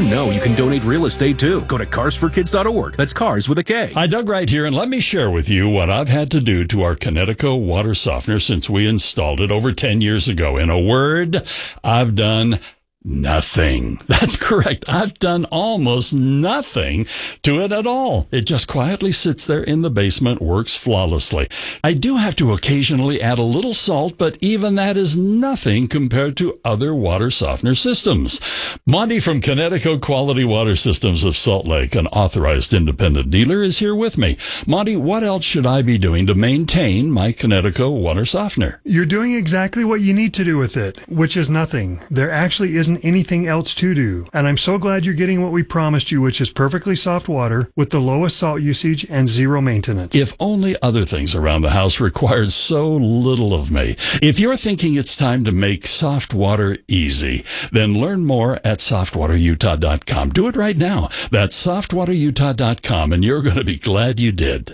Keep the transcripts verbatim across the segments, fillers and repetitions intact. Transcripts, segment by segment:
know you can donate real estate too? Go to cars for kids dot org. That's cars with a K. Hi, Doug Wright here, and let me share with you what I've had to do to our Connecticut water softener since we installed it over ten years ago. In a word, I've done nothing. That's correct. I've done almost nothing to it at all. It just quietly sits there in the basement, works flawlessly. I do have to occasionally add a little salt, but even that is nothing compared to other water softener systems. Monty from Connecticut Quality Water Systems of Salt Lake, an authorized independent dealer, is here with me. Monty, what else should I be doing to maintain my Connecticut water softener? You're doing exactly what you need to do with it, which is nothing. There actually isn't anything else to do. And I'm so glad you're getting what we promised you, which is perfectly soft water with the lowest salt usage and zero maintenance. If only other things around the house required so little of me. If you're thinking it's time to make soft water easy, then learn more at soft water utah dot com. Do it right now. That's soft water utah dot com, and you're going to be glad you did.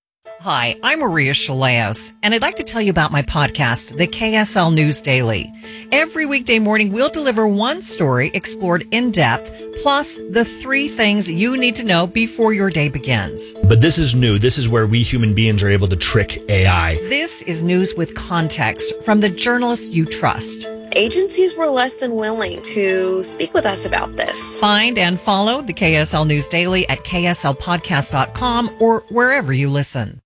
Hi, I'm Maria Shilaos, and I'd like to tell you about my podcast, the K S L News Daily. Every weekday morning, we'll deliver one story explored in depth, plus the three things you need to know before your day begins. But this is new. This is where we human beings are able to trick A I. This is news with context from the journalists you trust. Agencies were less than willing to speak with us about this. Find and follow the K S L News Daily at K S L podcast dot com or wherever you listen.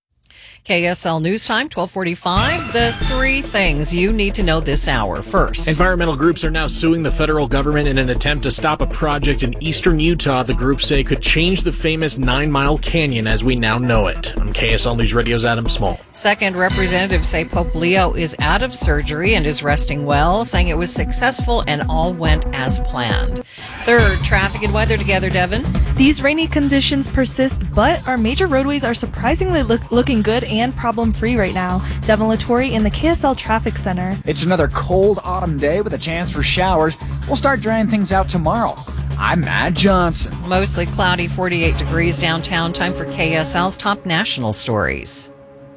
K S L News Time, twelve forty-five. The three things you need to know this hour. First, environmental groups are now suing the federal government in an attempt to stop a project in eastern Utah the groups say could change the famous Nine Mile Canyon as we now know it. I'm K S L News Radio's Adam Small. Second, representatives say Pope Leo is out of surgery and is resting well, saying it was successful and all went as planned. Third, traffic and weather together, Devin. These rainy conditions persist, but our major roadways are surprisingly look, looking good and problem-free right now. Devin Lattori in the K S L Traffic Center. It's another cold autumn day with a chance for showers. We'll start drying things out tomorrow. I'm Matt Johnson. Mostly cloudy, forty-eight degrees downtown. Time for K S L's top national stories.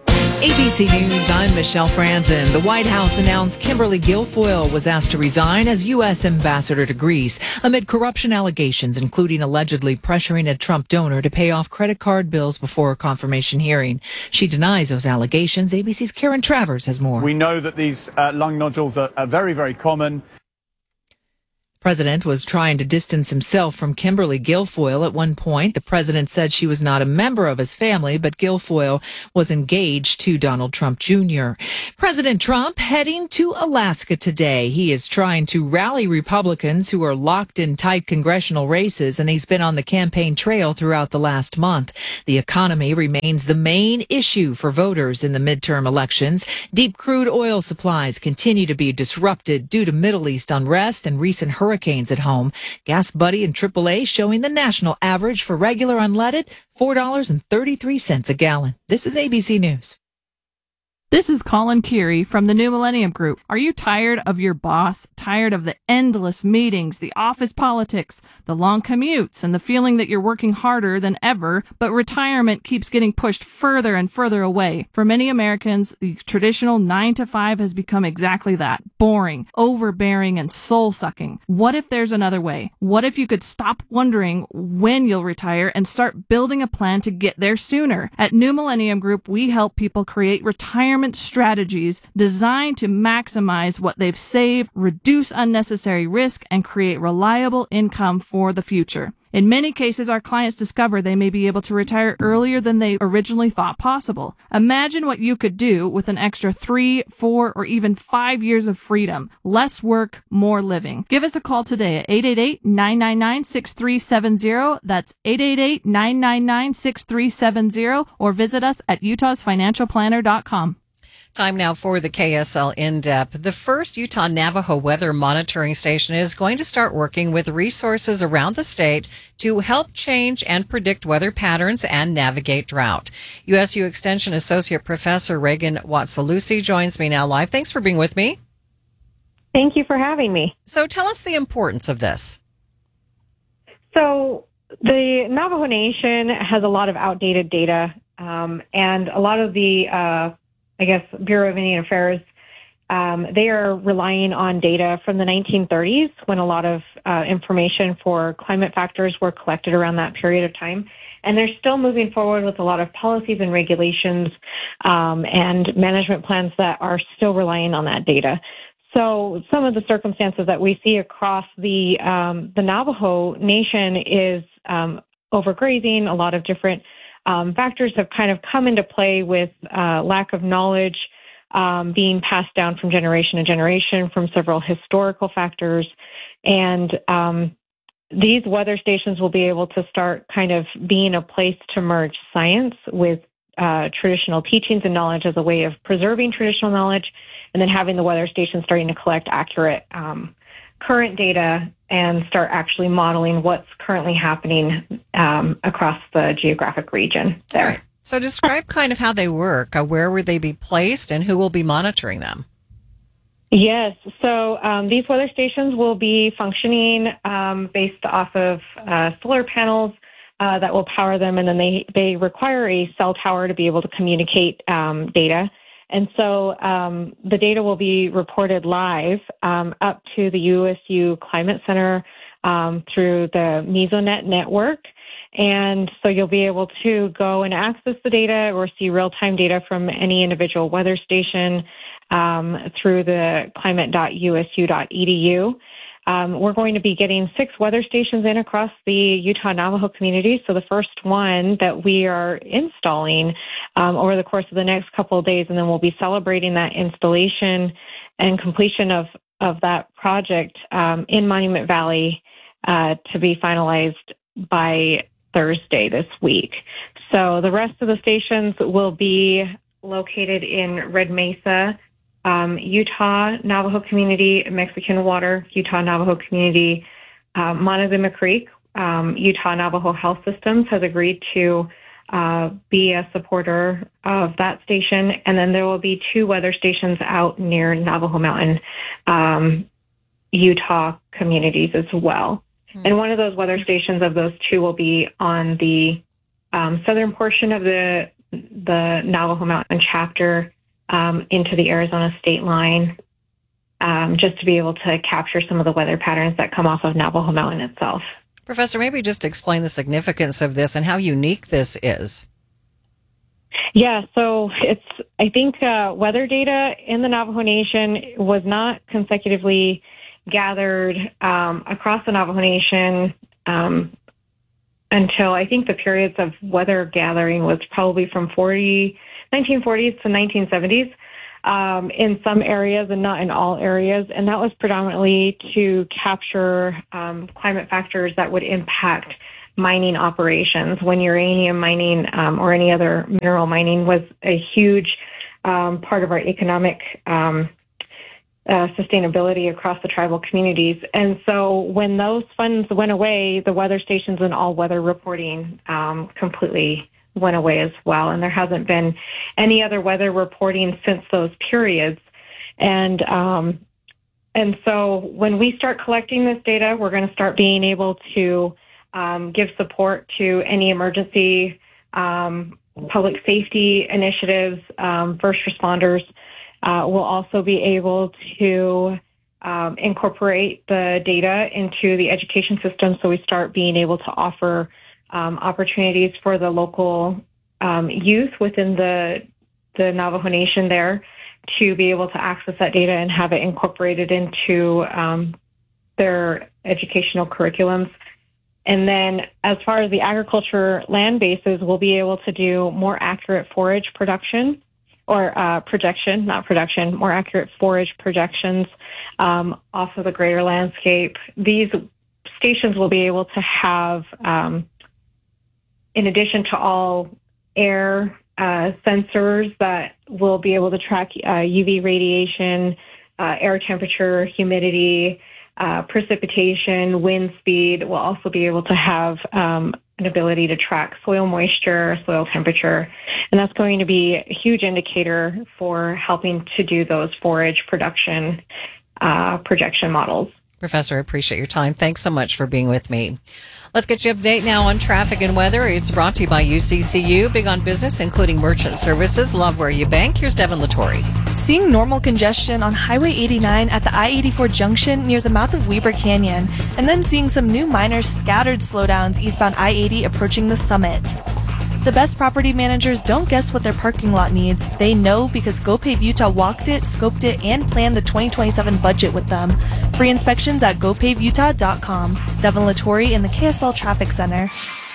A B C News, I'm Michelle Franzen. The White House announced Kimberly Guilfoyle was asked to resign as U S ambassador to Greece amid corruption allegations, including allegedly pressuring a Trump donor to pay off credit card bills before a confirmation hearing. She denies those allegations. A B C's Karen Travers has more. We know that these uh, lung nodules are, are very, very common. President was trying to distance himself from Kimberly Guilfoyle at one point. The president said she was not a member of his family, but Guilfoyle was engaged to Donald Trump Junior President Trump heading to Alaska today. He is trying to rally Republicans who are locked in tight congressional races, and he's been on the campaign trail throughout the last month. The economy remains the main issue for voters in the midterm elections. Deep crude oil supplies continue to be disrupted due to Middle East unrest and recent hurricanes. Hurricanes at home. Gas Buddy and triple A showing the national average for regular unleaded, four dollars and thirty-three cents a gallon. This is A B C News. This is Colin Keary from the New Millennium Group. Are you tired of your boss? Tired of the endless meetings, the office politics, the long commutes, and the feeling that you're working harder than ever, but retirement keeps getting pushed further and further away? For many Americans, the traditional nine to five has become exactly that. Boring, overbearing, and soul-sucking. What if there's another way? What if you could stop wondering when you'll retire and start building a plan to get there sooner? At New Millennium Group, we help people create retirement strategies designed to maximize what they've saved, reduce unnecessary risk, and create reliable income for the future. In many cases, our clients discover they may be able to retire earlier than they originally thought possible. Imagine what you could do with an extra three, four, or even five years of freedom. Less work, more living. Give us a call today at eight eight eight, nine nine nine, six three seven zero. That's eight eight eight, nine nine nine, six three seven zero, or visit us at utahs financial planner dot com. Time now for the K S L In-Depth. The first Utah Navajo weather monitoring station is going to start working with resources around the state to help change and predict weather patterns and navigate drought. U S U Extension Associate Professor Reagan Watsalusi joins me now live. Thanks for being with me. Thank you for having me. So tell us the importance of this. So the Navajo Nation has a lot of outdated data, um, and a lot of the uh, I guess, Bureau of Indian Affairs um, they are relying on data from the nineteen thirties when a lot of uh, information for climate factors were collected around that period of time. And they're still moving forward with a lot of policies and regulations um, and management plans that are still relying on that data. So some of the circumstances that we see across the um, the Navajo Nation is um, overgrazing. A lot of different um, factors have kind of come into play with uh, lack of knowledge um, being passed down from generation to generation from several historical factors. And um, these weather stations will be able to start kind of being a place to merge science with uh, traditional teachings and knowledge as a way of preserving traditional knowledge, and then having the weather station starting to collect accurate um, current data and start actually modeling what's currently happening um, across the geographic region there. Right. So describe kind of how they work. Uh, where would they be placed and who will be monitoring them? Yes. So um, these weather stations will be functioning um, based off of uh, solar panels uh, that will power them, and then they, they require a cell tower to be able to communicate um, data. And so um, the data will be reported live um, up to the U S U Climate Center um, through the Mesonet network. And so you'll be able to go and access the data or see real-time data from any individual weather station um, through the climate dot U S U dot E D U. Um, we're going to be getting six weather stations in across the Utah Navajo community. So the first one that we are installing um, over the course of the next couple of days, and then we'll be celebrating that installation and completion of, of that project um, in Monument Valley uh, to be finalized by Thursday this week. So the rest of the stations will be located in Red Mesa, Um, Utah Navajo Community, Mexican Water, Utah Navajo Community, uh, Montezuma Creek, um, Utah Navajo Health Systems has agreed to uh, be a supporter of that station. And then there will be two weather stations out near Navajo Mountain, um, Utah communities as well. Mm-hmm. And one of those weather stations of those two will be on the um, southern portion of the the Navajo Mountain chapter Um, into the Arizona state line, um, just to be able to capture some of the weather patterns that come off of Navajo Mountain itself. Professor, maybe just explain the significance of this and how unique this is. Yeah, so it's, I think uh, weather data in the Navajo Nation was not consecutively gathered um, across the Navajo Nation um, until I think the periods of weather gathering was probably from forty nineteen forties to nineteen seventies um, in some areas and not in all areas. And that was predominantly to capture um, climate factors that would impact mining operations when uranium mining um, or any other mineral mining was a huge um, part of our economic um, uh, sustainability across the tribal communities. And so when those funds went away, the weather stations and all weather reporting um, completely went away as well. And there hasn't been any other weather reporting since those periods. And um, and so when we start collecting this data, we're going to start being able to um, give support to any emergency um, public safety initiatives. Um, first responders uh, will also be able to um, incorporate the data into the education system, so we start being able to offer Um, opportunities for the local um, youth within the the Navajo Nation there to be able to access that data and have it incorporated into um, their educational curriculums. And then as far as the agriculture land bases, we'll be able to do more accurate forage production or uh, projection, not production, more accurate forage projections um, off of the greater landscape. These stations will be able to have um, in addition to all air uh, sensors that will be able to track uh, U V radiation, uh, air temperature, humidity, uh, precipitation, wind speed, we'll also be able to have um, an ability to track soil moisture, soil temperature. And that's going to be a huge indicator for helping to do those forage production uh, projection models. Professor, I appreciate your time. Thanks so much for being with me. Let's get you up to date now on traffic and weather. It's brought to you by U C C U, big on business, including merchant services. Love where you bank. Here's Devin Latore. Seeing normal congestion on Highway eighty-nine at the I eighty-four junction near the mouth of Weber Canyon, and then seeing some new minor scattered slowdowns eastbound I eighty approaching the summit. The best property managers don't guess what their parking lot needs. They know because GoPave Utah walked it, scoped it, and planned the twenty twenty-seven budget with them. Free inspections at go pave utah dot com. Devin Latore in the K S L Traffic Center.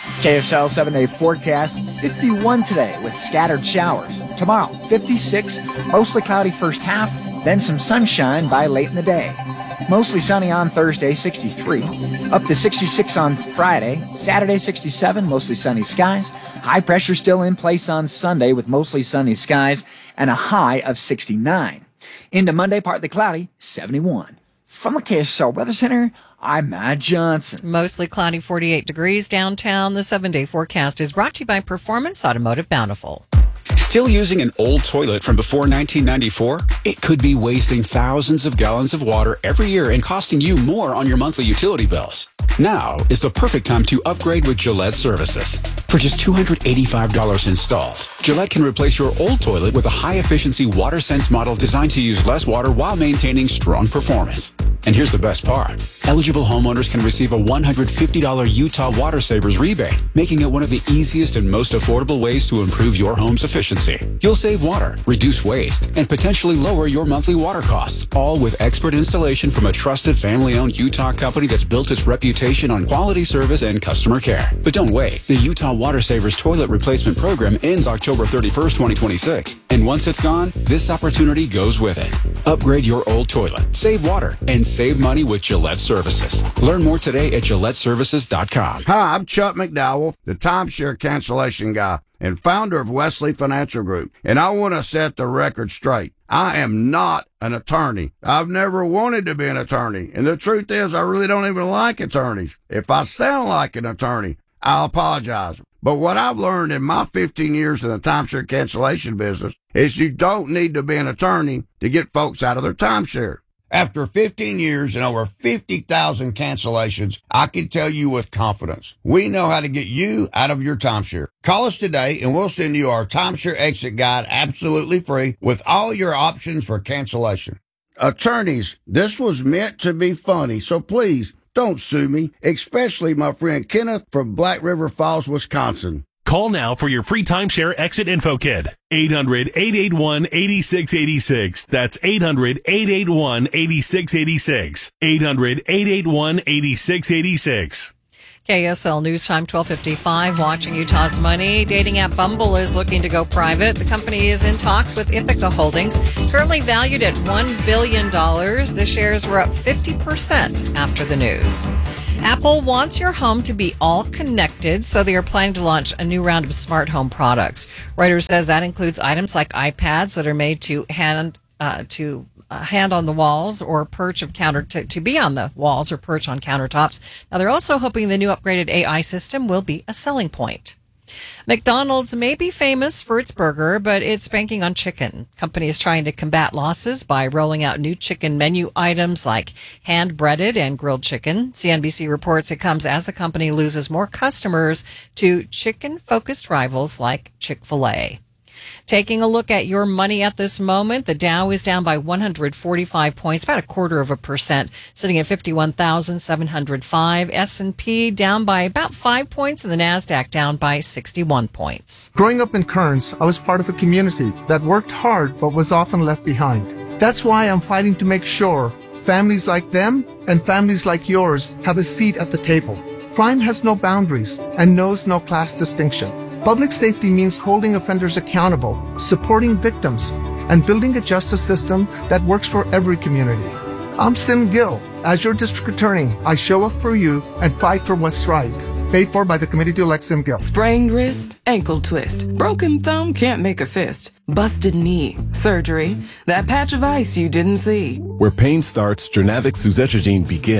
K S L seven-day forecast, fifty-one today with scattered showers. Tomorrow, fifty-six, mostly cloudy first half, then some sunshine by late in the day. Mostly sunny on Thursday, sixty-three. Up to sixty-six on Friday. Saturday, sixty-seven, mostly sunny skies. High pressure still in place on Sunday with mostly sunny skies and a high of sixty-nine. Into Monday, partly cloudy, seventy-one. From the K S L Weather Center, I'm Matt Johnson. Mostly cloudy, forty-eight degrees downtown. The seven-day forecast is brought to you by Performance Automotive Bountiful. Still using an old toilet from before nineteen ninety-four? It could be wasting thousands of gallons of water every year and costing you more on your monthly utility bills. Now is the perfect time to upgrade with Gillette Services. For just two hundred eighty-five dollars installed, Gillette can replace your old toilet with a high-efficiency WaterSense model designed to use less water while maintaining strong performance. And here's the best part. Eligible homeowners can receive a one hundred fifty dollars Utah Water Savers rebate, making it one of the easiest and most affordable ways to improve your home's efficiency. You'll save water, reduce waste, and potentially lower your monthly water costs, all with expert installation from a trusted family-owned Utah company that's built its reputation on quality service and customer care. But don't wait. The Utah Water Savers Toilet Replacement Program ends October thirty-first, twenty twenty-six. And once it's gone, this opportunity goes with it. Upgrade your old toilet, save water, and save money with Gillette Services. Learn more today at gillette services dot com. Hi, I'm Chuck McDowell, the timeshare cancellation guy and founder of Wesley Financial Group. And I want to set the record straight. I am not an attorney. I've never wanted to be an attorney. And the truth is, I really don't even like attorneys. If I sound like an attorney, I'll apologize. But what I've learned in my fifteen years in the timeshare cancellation business is you don't need to be an attorney to get folks out of their timeshare. After fifteen years and over fifty thousand cancellations, I can tell you with confidence, we know how to get you out of your timeshare. Call us today and we'll send you our timeshare exit guide absolutely free with all your options for cancellation. Attorneys, this was meant to be funny, so please don't sue me, especially my friend Kenneth from Black River Falls, Wisconsin. Call now for your free timeshare exit info kit. eight hundred, eight eight one, eight six eight six. That's eight hundred, eight eight one, eight six eight six. eight hundred, eight eight one, eight six eight six. K S L News Time, twelve fifty-five, watching Utah's money. Dating app Bumble is looking to go private. The company is in talks with Ithaca Holdings, currently valued at one billion dollars. The shares were up fifty percent after the news. Apple wants your home to be all connected, so they are planning to launch a new round of smart home products. Reuters says that includes items like iPads that are made to hand uh, to uh, hand on the walls or perch of counter to, to be on the walls or perch on countertops. Now they're also hoping the new upgraded A I system will be a selling point. McDonald's may be famous for its burger, but it's banking on chicken. The company is trying to combat losses by rolling out new chicken menu items like hand-breaded and grilled chicken. C N B C reports it comes as the company loses more customers to chicken-focused rivals like Chick-fil-A. Taking a look at your money at this moment, the Dow is down by one hundred forty-five points, about a quarter of a percent, sitting at fifty-one thousand seven hundred five. S and P down by about five points, and the NASDAQ down by sixty-one points. Growing up in Kearns, I was part of a community that worked hard but was often left behind. That's why I'm fighting to make sure families like them and families like yours have a seat at the table. Crime has no boundaries and knows no class distinction. Public safety means holding offenders accountable, supporting victims, and building a justice system that works for every community. I'm Sim Gill. As your district attorney, I show up for you and fight for what's right. Paid for by the committee to elect Sim Gill. Sprained wrist, ankle twist, broken thumb can't make a fist, busted knee, surgery, that patch of ice you didn't see. Where pain starts, Jernavix Suzetrigine begins.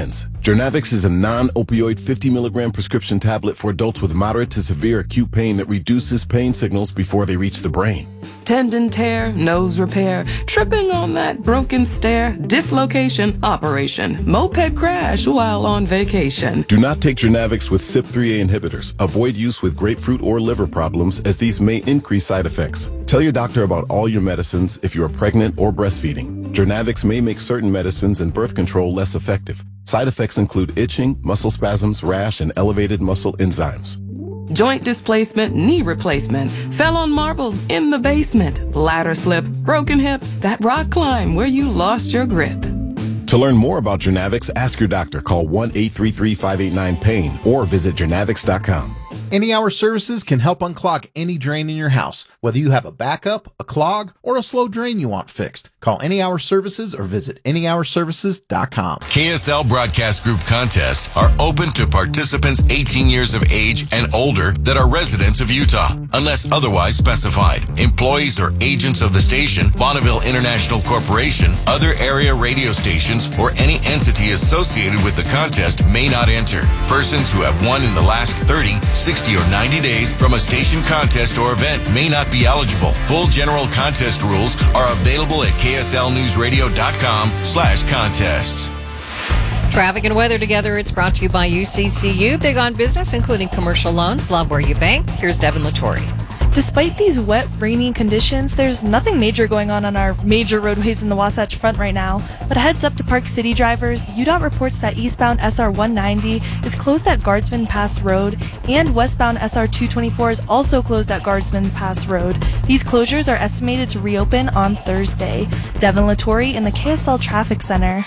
Jernavix is a non-opioid fifty milligram prescription tablet for adults with moderate to severe acute pain that reduces pain signals before they reach the brain. Tendon tear, nose repair, tripping on that broken stair, dislocation, operation, moped crash while on vacation. Do not take Jernavix with C Y P three A inhibitors. Avoid use with grapefruit or liver problems, as these may increase side effects. Tell your doctor about all your medicines if you are pregnant or breastfeeding. Jernavix may make certain medicines and birth control less effective. Side effects include itching, muscle spasms, rash, and elevated muscle enzymes. Joint displacement, knee replacement, fell on marbles in the basement, ladder slip, broken hip, that rock climb where you lost your grip. To learn more about Jernavix, ask your doctor. Call one eight three three, five eight nine, pain or visit Jernavix dot com. Any Hour Services can help unclog any drain in your house, whether you have a backup, a clog, or a slow drain you want fixed. Call Any Hour Services or visit any hour services dot com. K S L Broadcast Group contests are open to participants eighteen years of age and older that are residents of Utah, unless otherwise specified. Employees or agents of the station, Bonneville International Corporation, other area radio stations, or any entity associated with the contest may not enter. Persons who have won in the last thirty, sixty, or ninety days from a station contest or event may not be eligible. Full general contest rules are available at K S L news radio dot com slash contests. Traffic and weather together. It's brought to you by U C C U. Big on business, including commercial loans. Love where you bank. Here's Devin Latore. Despite these wet, rainy conditions, there's nothing major going on on our major roadways in the Wasatch Front right now. But a heads up to Park City drivers, U D O T reports that eastbound S R one ninety is closed at Guardsman Pass Road, and westbound S R two twenty-four is also closed at Guardsman Pass Road. These closures are estimated to reopen on Thursday. Devin Latore in the K S L Traffic Center.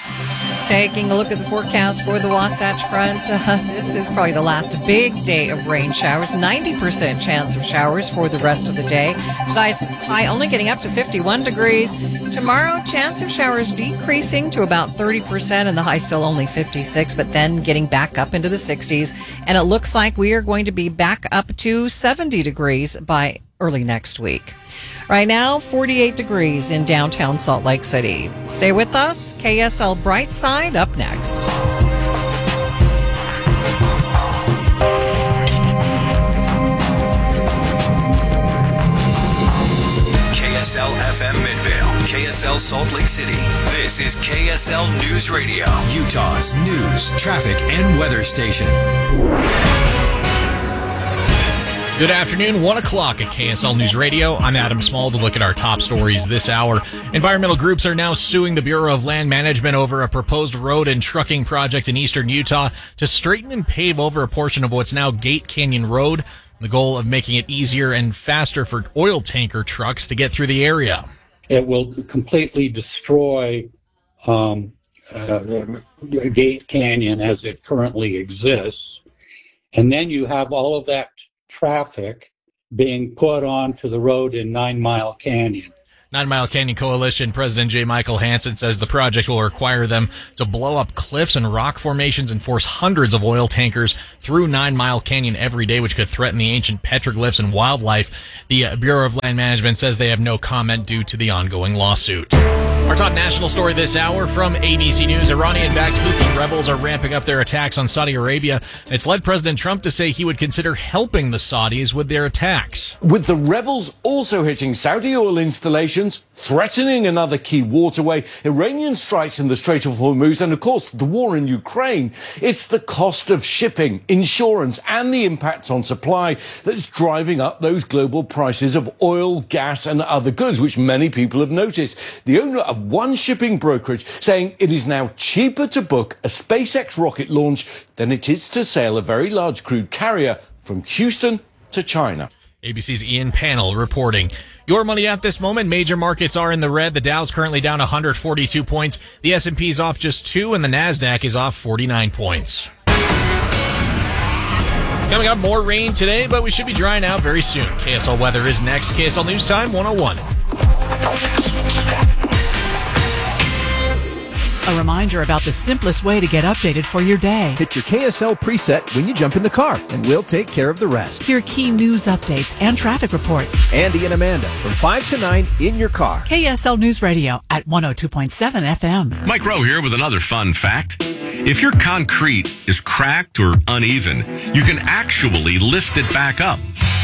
Taking a look at the forecast for the Wasatch Front, uh, this is probably the last big day of rain showers. ninety percent chance of showers for the rest of the day. Tonight's high only getting up to fifty-one degrees. Tomorrow, chance of showers decreasing to about thirty percent, and the high still only fifty-six, but then getting back up into the sixties. And it looks like we are going to be back up to seventy degrees by early next week. Right now, forty-eight degrees in downtown Salt Lake City. Stay with us. K S L Brightside up next. K S L F M Midvale, K S L Salt Lake City. This is K S L News Radio, Utah's news, traffic, and weather station. Good afternoon, one o'clock at K S L News Radio. I'm Adam Small to look at our top stories this hour. Environmental groups are now suing the Bureau of Land Management over a proposed road and trucking project in eastern Utah to straighten and pave over a portion of what's now Gate Canyon Road. The goal of making it easier and faster for oil tanker trucks to get through the area. It will completely destroy um, uh, Gate Canyon as it currently exists. And then you have all of that traffic being put onto the road in Nine Mile Canyon. Nine Mile Canyon Coalition President J. Michael Hansen says the project will require them to blow up cliffs and rock formations and force hundreds of oil tankers through Nine Mile Canyon every day, which could threaten the ancient petroglyphs and wildlife. The uh, Bureau of Land Management says they have no comment due to the ongoing lawsuit. Our top national story this hour from A B C News. Iranian-backed Houthi rebels are ramping up their attacks on Saudi Arabia. It's led President Trump to say he would consider helping the Saudis with their attacks. With the rebels also hitting Saudi oil installations, threatening another key waterway, Iranian strikes in the Strait of Hormuz, and of course the war in Ukraine, it's the cost of shipping, insurance, and the impact on supply that's driving up those global prices of oil, gas, and other goods, which many people have noticed. The owner of one shipping brokerage saying it is now cheaper to book a SpaceX rocket launch than it is to sail a very large crude carrier from Houston to China. A B C's Ian Pannell reporting. Your money at this moment, major markets are in the red. The Dow's currently down one hundred forty-two points. The S and P's off just two, and the NASDAQ is off forty-nine points. Coming up, more rain today, but we should be drying out very soon. K S L weather is next. K S L News Time one oh one. A reminder about the simplest way to get updated for your day. Hit your K S L preset when you jump in the car, and we'll take care of the rest. Hear key news updates and traffic reports. Andy and Amanda from five to nine in your car. K S L News Radio at one oh two point seven F M. Mike Rowe here with another fun fact. If your concrete is cracked or uneven, you can actually lift it back up.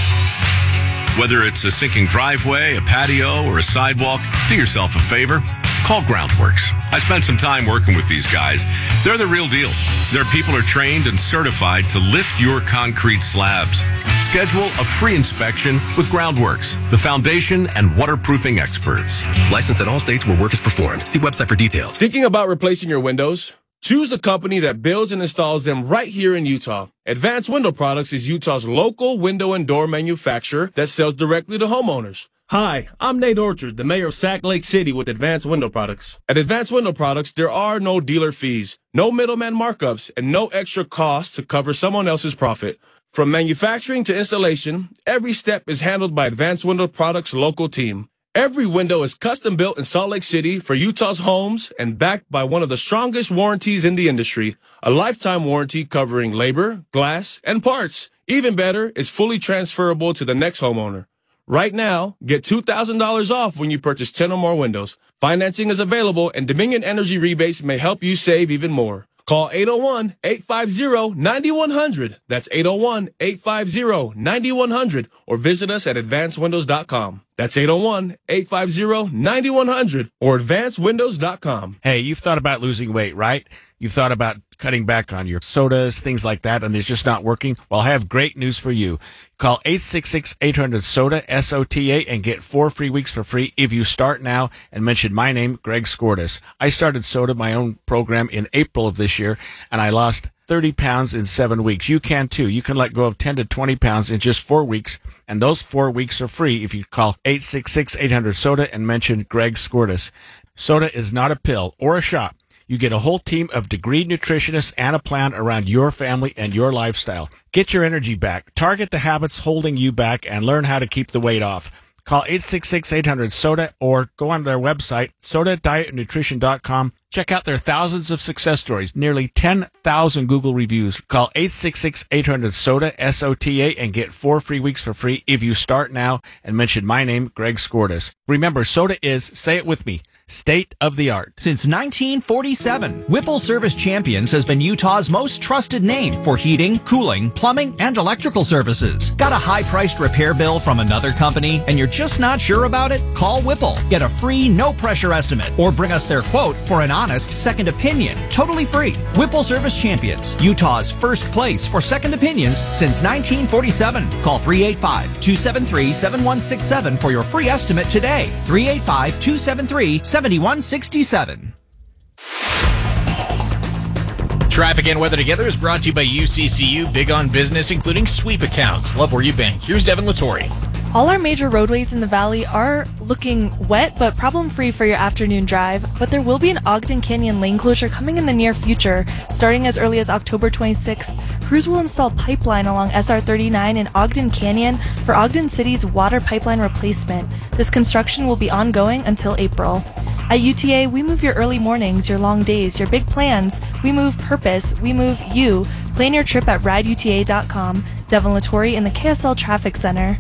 Whether it's a sinking driveway, a patio, or a sidewalk, do yourself a favor. Call Groundworks. I spent some time working with these guys. They're the real deal. Their people are trained and certified to lift your concrete slabs. Schedule a free inspection with Groundworks, the foundation and waterproofing experts. Licensed in all states where work is performed. See website for details. Thinking about replacing your windows? Choose the company that builds and installs them right here in Utah. Advanced Window Products is Utah's local window and door manufacturer that sells directly to homeowners. Hi, I'm Nate Orchard, the mayor of Sac Lake City with Advanced Window Products. At Advanced Window Products, there are no dealer fees, no middleman markups, and no extra costs to cover someone else's profit. From manufacturing to installation, every step is handled by Advanced Window Products' local team. Every window is custom built in Salt Lake City for Utah's homes and backed by one of the strongest warranties in the industry, a lifetime warranty covering labor, glass, and parts. Even better, it's fully transferable to the next homeowner. Right now, get two thousand dollars off when you purchase ten or more windows. Financing is available, and Dominion Energy rebates may help you save even more. Call eight oh one, eight five oh, nine one hundred. That's eight oh one, eight five oh, nine one hundred. Or visit us at advanced windows dot com. That's eight oh one, eight five oh, nine one hundred or advanced windows dot com. Hey, you've thought about losing weight, right? You've thought about cutting back on your sodas, things like that, and it's just not working? Well, I have great news for you. Call eight six six, eight hundred, SODA, S O T A, and get four free weeks for free if you start now and mention my name, Greg Skordas. I started SODA, my own program, in April of this year, and I lost thirty pounds in seven weeks. You can too. You can let go of ten to twenty pounds in just four weeks, and those four weeks are free if you call eight six six, eight hundred, SODA and mention Greg Skordas. SODA is not a pill or a shot. You get a whole team of degreed nutritionists and a plan around your family and your lifestyle. Get your energy back, target the habits holding you back, and learn how to keep the weight off. Call eight six six, eight hundred, SODA or go on their website, soda diet nutrition dot com. Check out their thousands of success stories, nearly ten thousand Google reviews. Call eight six six, eight hundred, SODA, S O T A, and get four free weeks for free if you start now and mention my name, Greg Skordas. Remember, SODA is, say it with me, state of the art. Since nineteen forty-seven, Whipple Service Champions has been Utah's most trusted name for heating, cooling, plumbing, and electrical services. Got a high-priced repair bill from another company and you're just not sure about it? Call Whipple. Get a free, no-pressure estimate or bring us their quote for an honest second opinion. Totally free. Whipple Service Champions, Utah's first place for second opinions since nineteen forty-seven. Call three eight five, two seven three, seven one six seven for your free estimate today. three eight five, two seven three, seven one six seven. Traffic and weather together is brought to you by U C C U, big on business, including sweep accounts. Love where you bank. Here's Devin Latore. All our major roadways in the valley are looking wet but problem-free for your afternoon drive, but there will be an Ogden Canyon lane closure coming in the near future. Starting as early as October twenty-sixth, crews will install pipeline along S R thirty-nine in Ogden Canyon for Ogden City's water pipeline replacement. This construction will be ongoing until April. At U T A, we move your early mornings, your long days, your big plans. We move purpose. We move you. Plan your trip at ride U T A dot com. Devin Latore in the K S L Traffic Center.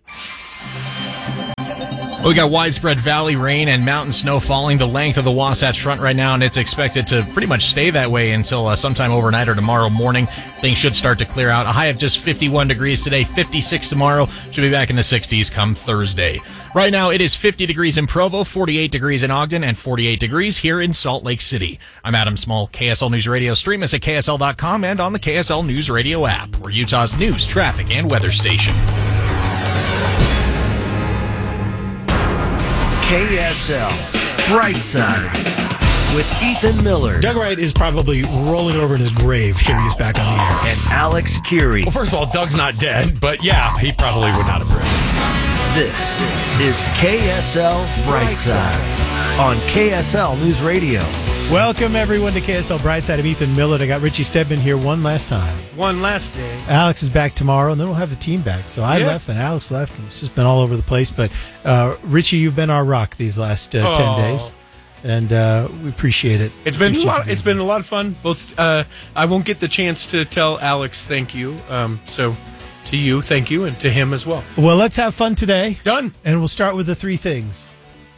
We got widespread valley rain and mountain snow falling the length of the Wasatch Front right now, and it's expected to pretty much stay that way until uh, sometime overnight or tomorrow morning. Things should start to clear out. A high of just fifty-one degrees today, fifty-six tomorrow. Should be back in the sixties come Thursday. Right now, it is fifty degrees in Provo, forty-eight degrees in Ogden, and forty-eight degrees here in Salt Lake City. I'm Adam Small, K S L News Radio. Stream us at K S L dot com and on the K S L News Radio app. We're Utah's news, traffic, and weather station. K S L Brightside with Ethan Miller. Doug Wright is probably rolling over in his grave hearing us back on the air. And Alex Curie. Well, first of all, Doug's not dead, but yeah, he probably would not have read. This is K S L Brightside on K S L News Radio. Welcome, everyone, to K S L Brightside. I'm Ethan Miller. I got Richie Stedman here one last time. One last day. Alex is back tomorrow, and then we'll have the team back. So I yeah. left, and Alex left. And it's just been all over the place. But, uh, Richie, you've been our rock these last uh, oh, ten days. and uh, we appreciate it. It's been a Appreciate lot. you It's been a lot of fun. Both. Uh, I won't get the chance to tell Alex thank you. Um, so to you, thank you, and to him as well. Well, let's have fun today. Done. And we'll start with the three things.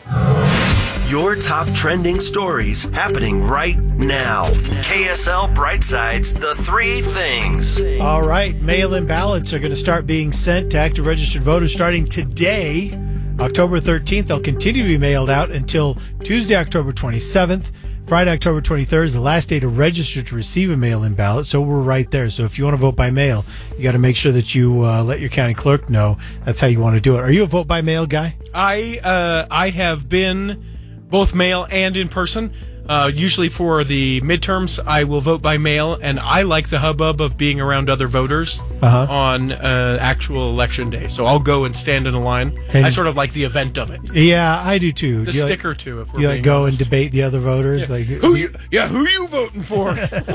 Your top trending stories happening right now. K S L Brightside's The Three Things. All right, mail-in ballots are going to start being sent to active registered voters starting today, October thirteenth. They'll continue to be mailed out until Tuesday, October twenty-seventh. Friday, October twenty-third is the last day to register to receive a mail-in ballot, so we're right there. So if you want to vote by mail, you got to make sure that you uh, let your county clerk know that's how you want to do it. Are you a vote by mail guy? I uh, I have been both mail and in person. Uh, usually for the midterms, I will vote by mail, and I like the hubbub of being around other voters Uh-huh. on uh, actual election day. So I'll go and stand in a line. And- I sort of like the event of it. Yeah, I do too. The Do you sticker like, too, if we're you like being go honest. and debate the other voters? Yeah. Like Who you? Yeah, who you voting for?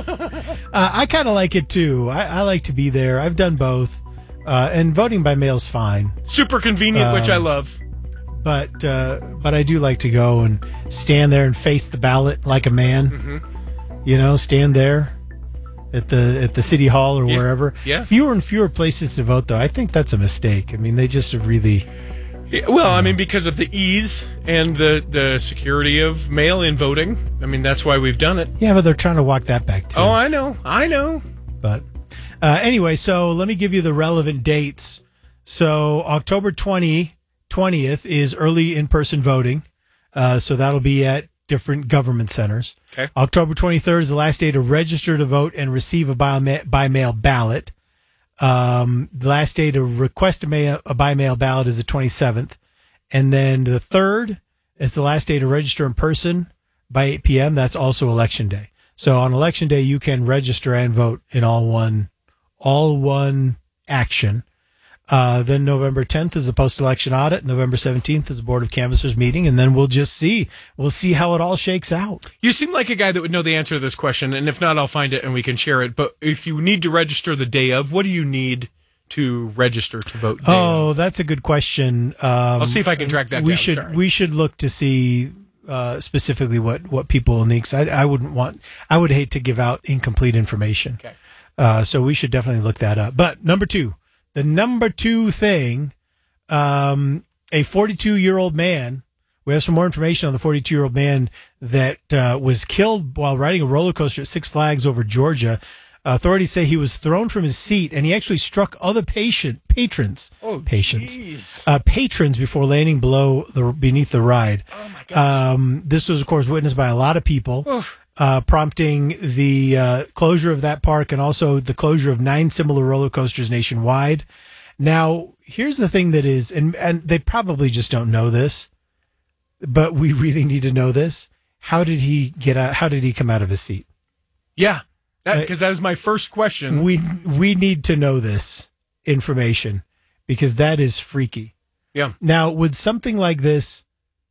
Uh, I kind of like it too. I, I like to be there. I've done both, uh, and voting by mail is fine. Super convenient, which I Um, love. But uh, but I do like to go and stand there and face the ballot like a man. Mhm. You know, stand there at the at the city hall or Yeah. wherever. Yeah. Fewer and fewer places to vote, though. I think that's a mistake. I mean, they just have really. Yeah, well, I mean, because of the ease and the, the security of mail-in voting. I mean, that's why we've done it. Yeah, but they're trying to walk that back too. Oh, I know. I know. But uh, anyway, so let me give you the relevant dates. So October twentieth, twentieth is early in-person voting. Uh, so that'll be at different government centers. Okay. October twenty-third is the last day to register to vote and receive a by, by mail ballot. Um, the last day to request a, mail, a by mail ballot is the twenty-seventh. And then the third is the last day to register in person by eight p.m. That's also election day. So on election day, you can register and vote in all one, all one action. Uh, then November tenth is the post-election audit. November seventeenth is the Board of Canvassers meeting. And then we'll just see. We'll see how it all shakes out. You seem like a guy that would know the answer to this question, and if not, I'll find it and we can share it. But if you need to register the day of, what do you need to register to vote day Oh, of? that's a good question. Um, I'll see if I can track that we down, should sorry. we should look to see uh, specifically what, what people will need. 'Cause I, I wouldn't want, I would hate to give out incomplete information. Okay. Uh, so we should definitely look that up. But number two, the number two thing, um, a forty-two year old man. We have some more information on the forty-two year old man that uh, was killed while riding a roller coaster at Six Flags over Georgia. Authorities say he was thrown from his seat and he actually struck other patient patrons, Oh, patients, jeez. uh, patrons before landing below the beneath the ride. Oh my God. Um, this was, of course, witnessed by a lot of people, uh, prompting the uh, closure of that park and also the closure of nine similar roller coasters nationwide. Now, here's the thing that is, and and they probably just don't know this, but we really need to know this. How did he get out? How did he come out of his seat? Yeah, because that was my first question. We we need to know this information because that is freaky. Yeah. Now, would something like this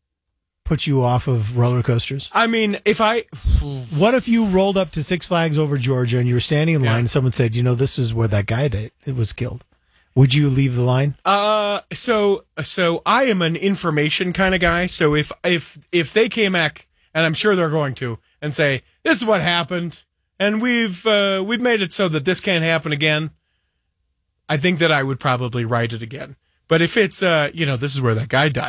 put you off of roller coasters? I mean, if I... What if you rolled up to Six Flags over Georgia and you were standing in line and someone said, you know, this is where that guy did, it was killed. Would you leave the line? Uh, so so I am an information kind of guy. So if if if they came back, and I'm sure they're going to, and say this is what happened, and we've uh, we've made it so that this can't happen again, I think that I would probably write it again. But if it's uh, you know, this is where that guy died.